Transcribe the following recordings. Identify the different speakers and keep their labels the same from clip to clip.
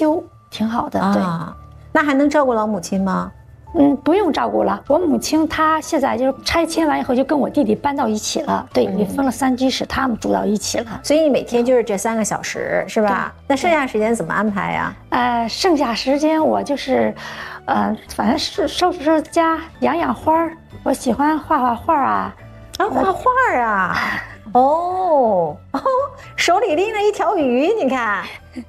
Speaker 1: 休，挺好的。对，
Speaker 2: 那还能照顾老母亲吗？
Speaker 1: 不用照顾了。我母亲她现在就是拆迁完以后就跟我弟弟搬到一起了，对，也分了3居室，他们住到一起了。
Speaker 2: 所以你每天就是这3个小时，是吧？那剩下时间怎么安排呀？
Speaker 1: 剩下时间我就是，反正是收拾家，养花。我喜欢画画啊。
Speaker 2: 画画啊！手里拎了一条鱼，你看，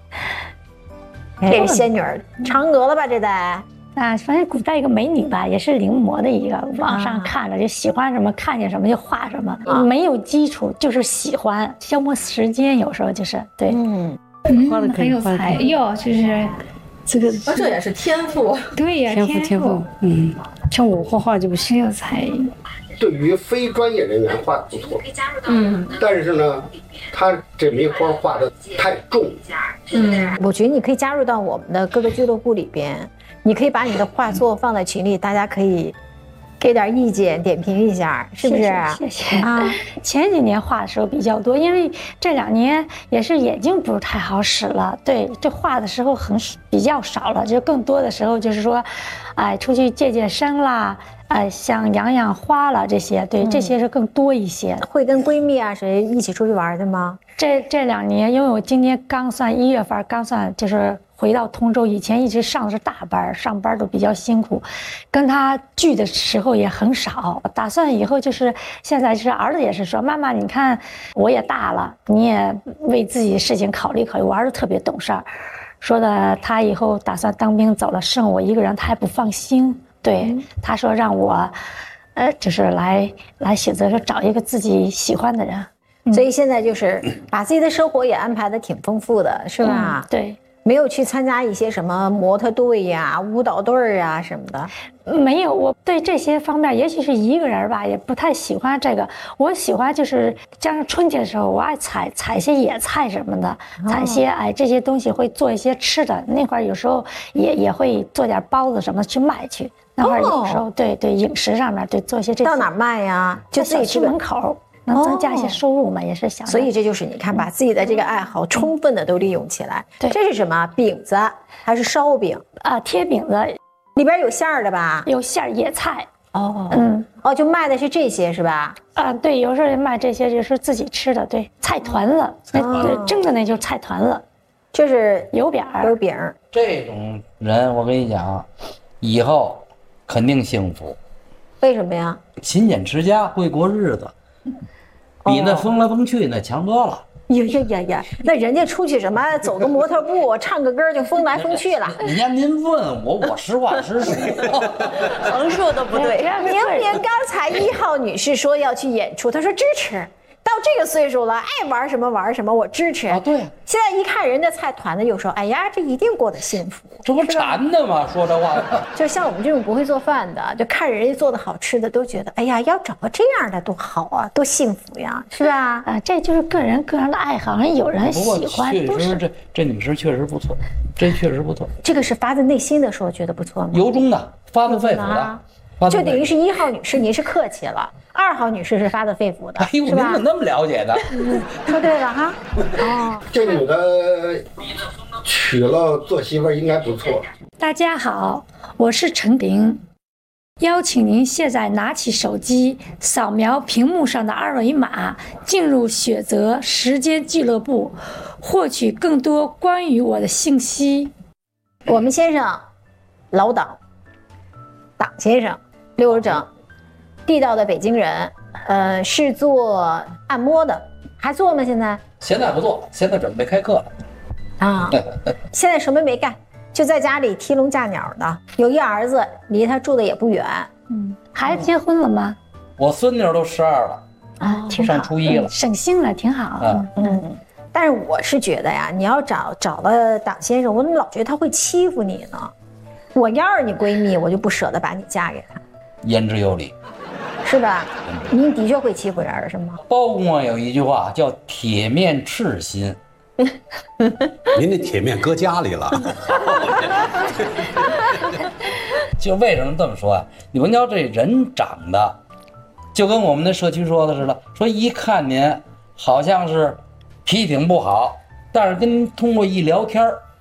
Speaker 2: 这仙女儿嫦娥了吧？这得。
Speaker 1: 反正古代一个美女吧，也是临摹的一个，网上看着就喜欢什么，看见什么就画什么，没有基础，就是喜欢，消磨时间，有时候就是对。
Speaker 3: 很有才哟，就是这个，
Speaker 2: 这也是天赋。
Speaker 3: 对呀，天赋。像我画画就不是有才艺。
Speaker 4: 对于非专业人员画的不错，但是呢，他这梅花画的太重。
Speaker 2: 我觉得你可以加入到我们的各个俱乐部里边。你可以把你的画作放在群里，大家可以给点意见，点评一下，是不是？
Speaker 1: 谢谢啊！前几年画的时候比较多，因为这2年也是眼睛不是太好使了，对，这画的时候比较少了，就更多的时候就是说，出去健身啦，像养花了这些，对，这些是更多一些。
Speaker 2: 会跟闺蜜啊谁一起出去玩的吗？
Speaker 1: 这2年，因为我今年刚算1月份，刚算就是回到通州，以前一直上的是大班，上班都比较辛苦，跟他聚的时候也很少。打算以后就是现在就是儿子也是说，妈妈你看我也大了，你也为自己的事情考虑考虑。我儿子特别懂事儿，说的他以后打算当兵走了，剩我一个人他还不放心。对，他说让我就是来选择说找一个自己喜欢的人。
Speaker 2: 所以现在就是把自己的生活也安排的挺丰富的，是吧？
Speaker 1: 对，
Speaker 2: 没有去参加一些什么模特队呀、舞蹈队啊什么的。
Speaker 1: 没有，我对这些方面，也许是一个人吧，也不太喜欢这个。我喜欢就是加上春天的时候，我爱采一些野菜什么的，采一些这些东西，会做一些吃的。那会儿有时候也会做点包子什么去卖去。那会儿有时候对饮食上面对做一些这些。
Speaker 2: 到哪卖呀？就自己
Speaker 1: 去门口。能增加一些收入嘛，也是想。
Speaker 2: 所以这就是你看，把自己的这个爱好充分的都利用起来。对，这是什么饼子还是烧饼
Speaker 1: 贴饼子，
Speaker 2: 里边有馅儿的吧？
Speaker 1: 有馅儿，野菜。
Speaker 2: 就卖的是这些是吧？
Speaker 1: 对，有时候卖这些就是自己吃的，对，菜团子，蒸的那就是菜团子，
Speaker 2: 就是
Speaker 1: 油饼。
Speaker 5: 这种人我跟你讲，以后肯定幸福。
Speaker 2: 为什么呀？
Speaker 5: 勤俭持家，会过日子，比那疯来疯去那强多了。
Speaker 2: 呀，那人家出去什么走个模特步，唱个歌就疯来疯去了。
Speaker 5: 人家您问我，我实话实说，
Speaker 2: 横竖都不对。明明刚才1号女士说要去演出，她说支持。到这个岁数了，爱玩什么玩什么，我支持。
Speaker 5: 对。
Speaker 2: 现在一看人家菜团子，又说，哎呀，这一定过得幸福。
Speaker 5: 这不馋的吗？说这话。
Speaker 2: 就像我们这种不会做饭的，就看人家做的好吃的，都觉得，哎呀，要找个这样的多好啊，多幸福呀，是吧？
Speaker 1: 这就是个人的爱好，有人喜欢。
Speaker 5: 确实，这女士确实不错，这确实不错。
Speaker 2: 这个是发自内心的说，觉得不错吗？
Speaker 5: 由衷的，发自肺腑的。
Speaker 2: 就等于是1号女士，您是客气了；2号女士是发自肺腑的，
Speaker 5: 哎呦，您怎么那么了解的？
Speaker 2: 说对了哈。
Speaker 4: 这女的娶了做媳妇应该不错。
Speaker 1: 大家好，我是陈玲，邀请您现在拿起手机，扫描屏幕上的2维码，进入雪泽时间俱乐部，获取更多关于我的信息。
Speaker 2: 我们先生，老党先生，60整，地道的北京人，是做按摩的，还做吗？现在
Speaker 5: 不做，现在准备开课了。
Speaker 2: 现在什么没干，就在家里提笼架鸟的。有一儿子，离他住的也不远。
Speaker 1: 孩子结婚了吗？
Speaker 5: 我孙女都12了
Speaker 1: 挺好，
Speaker 5: 上初1了，
Speaker 1: 省心了，挺好。
Speaker 2: 但是我是觉得呀，你要找了党先生，我怎么老觉得他会欺负你呢？我要是你闺蜜，我就不舍得把你嫁给他。
Speaker 5: 言之有理，
Speaker 2: 是吧？您的确会欺负人，是吗？
Speaker 5: 包公啊有一句话叫“铁面赤心”。
Speaker 6: 您这铁面搁家里了。
Speaker 5: 就为什么这么说啊？你甭瞧这人长得，就跟我们那社区说的似的，说一看您好像是脾气挺不好，但是跟您通过一聊天